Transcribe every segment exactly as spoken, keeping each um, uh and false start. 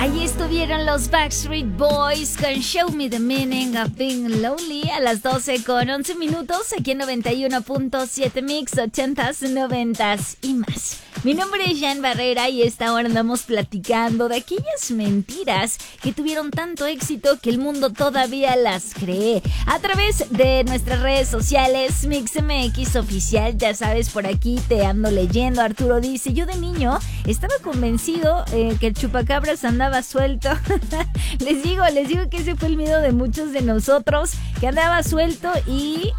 Allí estuvieron los Backstreet Boys con Show Me the Meaning of Being Lonely a las doce con once minutos aquí en noventa y uno punto siete Mix, ochentas, noventas y más. Mi nombre es Jan Barrera y esta hora andamos platicando de aquellas mentiras que tuvieron tanto éxito que el mundo todavía las cree. A través de nuestras redes sociales, MixMX Oficial, ya sabes, por aquí te ando leyendo. Arturo dice, yo de niño estaba convencido eh, que el chupacabras andaba suelto. les digo, les digo que ese fue el miedo de muchos de nosotros, que andaba suelto y...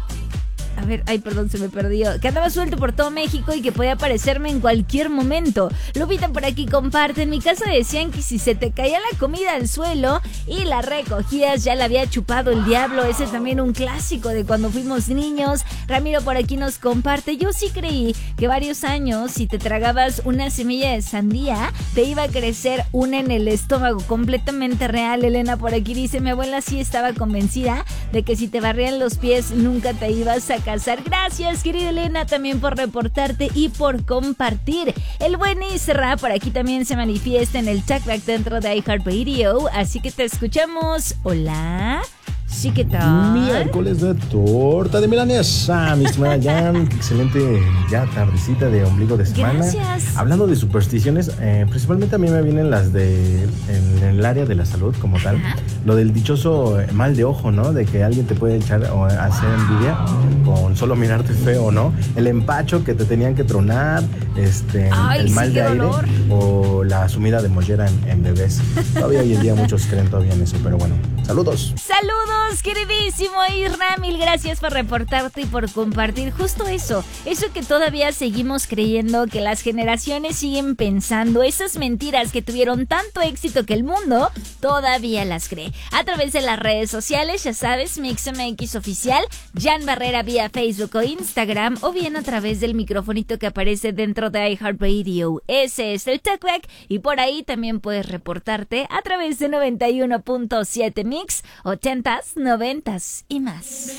A ver, ay, perdón, se me perdió. Que andaba suelto por todo México y que podía aparecerme en cualquier momento. Lupita por aquí comparte. En mi casa decían que si se te caía la comida al suelo y la recogías, ya la había chupado el diablo. Ese es también un clásico de cuando fuimos niños. Ramiro por aquí nos comparte. Yo sí creí que varios años, si te tragabas una semilla de sandía, te iba a crecer una en el estómago. Completamente real. Elena por aquí dice, mi abuela sí estaba convencida de que si te barrían los pies, nunca te ibas a casar. Gracias, querida Elena, también por reportarte y por compartir. El buen Isra por aquí también se manifiesta en el chatback dentro de iHeartRadio, así que te escuchamos. Hola. Sí, ¿qué tal? Miércoles de torta de milanesa, mi estimada Jan. Excelente ya tardecita de ombligo de semana. Gracias. Hablando de supersticiones, eh, principalmente a mí me vienen las de en, en el área de la salud como tal. Ajá. Lo del dichoso mal de ojo, ¿no? De que alguien te puede echar o hacer envidia con solo mirarte feo, ¿no? El empacho que te tenían que tronar, este, Ay, el mal sí, de aire dolor. O la sumida de mollera en, en bebés. Todavía hoy en día muchos creen todavía en eso, pero bueno. Saludos. Saludos, queridísimo Isra, mil gracias por reportarte y por compartir justo eso, eso que todavía seguimos creyendo, que las generaciones siguen pensando, esas mentiras que tuvieron tanto éxito que el mundo todavía las cree. A través de las redes sociales, ya sabes, MixMX Oficial, Jan Barrera vía Facebook o Instagram, o bien a través del microfonito que aparece dentro de iHeartRadio. Ese es el Talkback y por ahí también puedes reportarte a través de noventa y uno punto siete Mix, ochentas, noventas y más.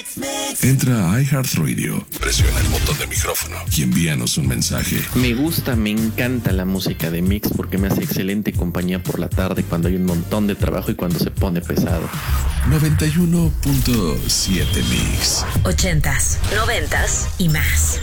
Entra a iHeartRadio, presiona el botón de micrófono y envíanos un mensaje. Me gusta, me encanta la música de Mix porque me hace excelente compañía por la tarde cuando hay un montón de trabajo y cuando se pone pesado. noventa y uno punto siete Mix. Ochentas, noventas y más.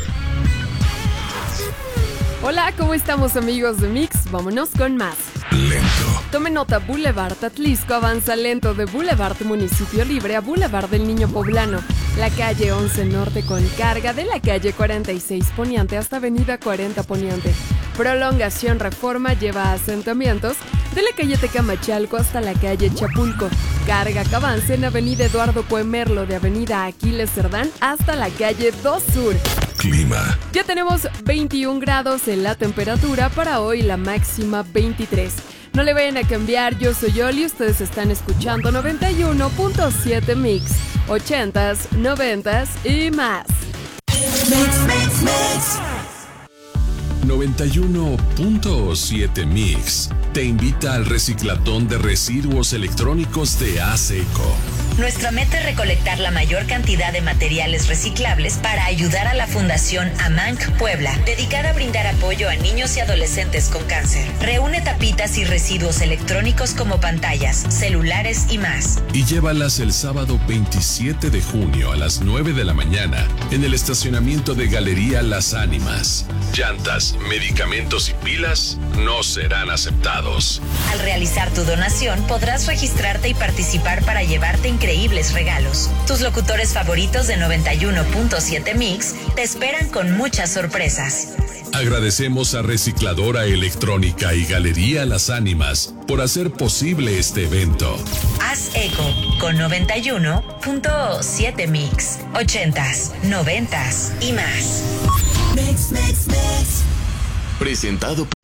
Hola, ¿cómo estamos, amigos de Mix? Vámonos con más. Lento. Tome nota, Boulevard Atlisco avanza lento de Boulevard Municipio Libre a Boulevard del Niño Poblano. La calle once Norte con carga de la calle cuarenta y seis Poniente hasta avenida cuarenta Poniente. Prolongación Reforma lleva asentamientos de la calle Tecamachalco hasta la calle Chapulco. Carga que avance en avenida Eduardo Puemerlo de avenida Aquiles Cerdán hasta la calle dos Sur. Clima. Ya tenemos veintiún grados en la temperatura para hoy, la máxima veintitrés. No le vayan a cambiar, yo soy Oli, ustedes están escuchando noventa y uno punto siete Mix, ochentas, noventas y más. Mix, mix, mix. noventa y uno punto siete Mix te invita al reciclatón de residuos electrónicos de ASECO. Nuestra meta es recolectar la mayor cantidad de materiales reciclables para ayudar a la Fundación AMANC Puebla, dedicada a brindar apoyo a niños y adolescentes con cáncer. Reúne tapitas y residuos electrónicos como pantallas, celulares y más. Y llévalas el sábado veintisiete de junio a las nueve de la mañana en el estacionamiento de Galería Las Ánimas. Llantas, medicamentos y pilas no serán aceptados. Al realizar tu donación podrás registrarte y participar para llevarte increíbles regalos. Tus locutores favoritos de noventa y uno punto siete Mix te esperan con muchas sorpresas. Agradecemos a Recicladora Electrónica y Galería Las Ánimas por hacer posible este evento. Haz eco con noventa y uno punto siete Mix, ochentas, noventas y más. Mix, mix, mix. Presentado por